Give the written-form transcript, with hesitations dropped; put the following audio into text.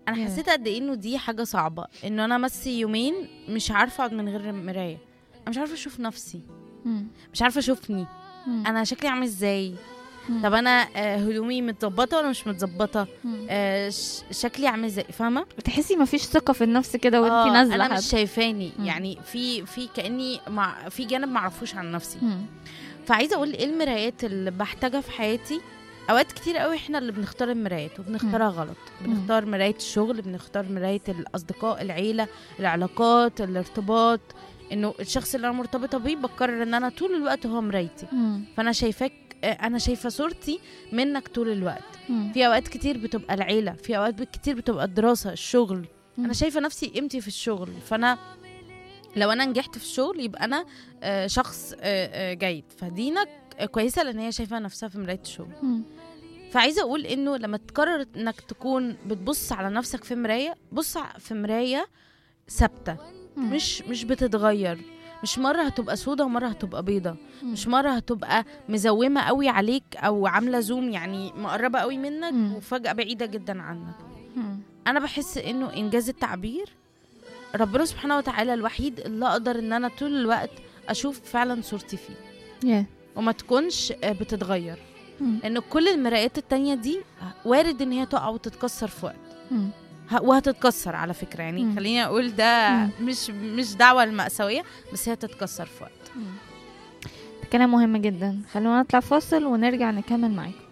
انا حسيت قد ايه انه دي حاجه صعبه، انه انا امسي يومين مش عارفه اقعد من غير مرايه. انا مش عارفه اشوف نفسي، مش عارفه اشوفني انا شكلي عامل ازاي. طب انا هدومي متظبطه ولا مش متظبطه؟ شكلي عامل ازاي؟ فاهمه؟ بتحسي مفيش ثقه في النفس كده وانتي نازله. انا مش شايفاني يعني في كاني في جانب معرفوش عن نفسي. فعايزه اقول ايه المرايات اللي بحتاجها في حياتي. اوقات كتير قوي احنا اللي بنختار المرايات وبنختارها غلط. بنختار مرايه الشغل، بنختار مرايه الاصدقاء، العيله، العلاقات، الارتباط. انه الشخص اللي انا مرتبطه بيه بقرر ان انا طول الوقت هو مرايتي. فانا شايفاك، انا شايفه صورتي منك طول الوقت. في اوقات كتير بتبقى العيله، في اوقات كتير بتبقى الدراسه، الشغل. انا شايفه نفسي قيمتي في الشغل. فانا لو انا نجحت في الشغل يبقى انا شخص جيد. فدينا كويسه لان هي شايفه نفسها في مرايه الشغل. فعايزه اقول انه لما تقرر انك تكون بتبص على نفسك في مرايه، بص في مرايه ثابته، مش بتتغير. مش مرة هتبقى سودة ومرة هتبقى بيضة. مش مرة هتبقى مزومة قوي عليك أو عاملة زوم، يعني مقربة قوي منك وفجأة بعيدة جدا عنك. أنا بحس إنه إنجاز التعبير ربنا سبحانه وتعالى الوحيد اللي أقدر إن أنا طول الوقت أشوف فعلا صورتي فيه وما تكونش بتتغير. لأن كل المرايات التانية دي وارد إن هي تقع وتتكسر في وقت، وهتتكسر على فكرة. يعني خليني أقول ده مش دعوة المأساوية، بس هي تتكسر في وقت. كلام مهم جدا. خلونا نطلع فاصل ونرجع نكمل معاكم.